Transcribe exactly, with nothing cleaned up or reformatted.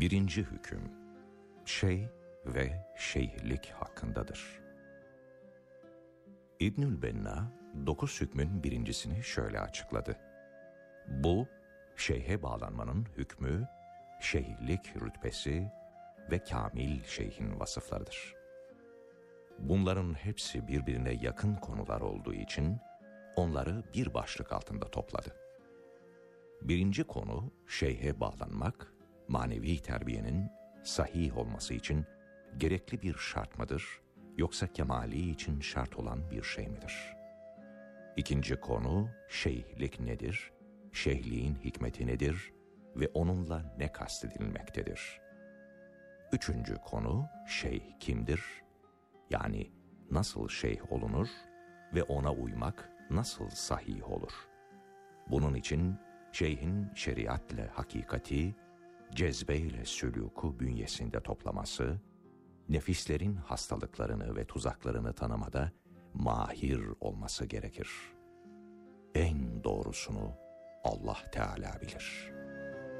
Birinci hüküm, şeyh ve şeyhlik hakkındadır. İbnül Benna, dokuz hükmün birincisini şöyle açıkladı. Bu, şeyhe bağlanmanın hükmü, şeyhlik rütbesi ve kamil şeyhin vasıflarıdır. Bunların hepsi birbirine yakın konular olduğu için onları bir başlık altında topladı. Birinci konu, şeyhe bağlanmak, manevi terbiyenin sahih olması için gerekli bir şart mıdır, yoksa kemali için şart olan bir şey midir? İkinci konu, şeyhlik nedir, şeyhliğin hikmeti nedir ve onunla ne kastedilmektedir? Üçüncü konu, şeyh kimdir? Yani nasıl şeyh olunur ve ona uymak nasıl sahih olur? Bunun için şeyhin şeriatle hakikati, cezbeyle sülûku bünyesinde toplaması, nefislerin hastalıklarını ve tuzaklarını tanımada mahir olması gerekir. En doğrusunu Allah Teala bilir.